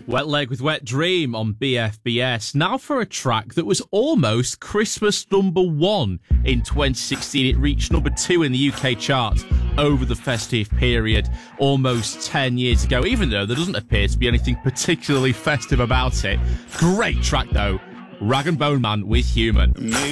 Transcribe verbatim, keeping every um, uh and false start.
Wet Leg with Wet Dream on B F B S. Now for a track that was almost Christmas number one in twenty sixteen. It reached number two in the U K charts over the festive period almost ten years ago, even though there doesn't appear to be anything particularly festive about it. Great track though. Rag and Bone Man with Human. Maybe